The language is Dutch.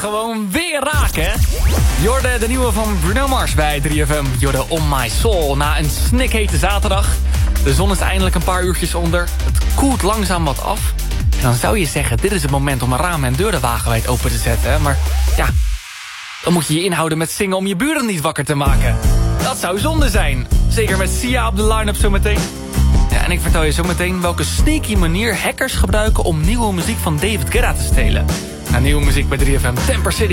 gewoon weer raak, hè? Jorde, de nieuwe van Bruno Mars bij 3FM. Jorde On My Soul. Na een snikhete zaterdag. De zon is eindelijk een paar uurtjes onder. Het koelt langzaam wat af. En dan zou je zeggen, dit is het moment om een ramen en deuren wagenwijd open te zetten. Hè? Maar ja, dan moet je je inhouden met zingen om je buren niet wakker te maken. Dat zou zonde zijn. Zeker met Sia op de line-up zometeen. Ja, en ik vertel je zometeen welke sneaky manier hackers gebruiken om nieuwe muziek van David Guetta te stelen. Nieuwe muziek bij 3FM, Temper City.